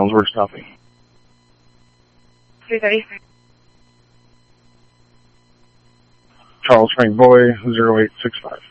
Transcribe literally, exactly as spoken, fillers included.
We're stopping. three thirty. Charles Frank Boy, zero eight six five.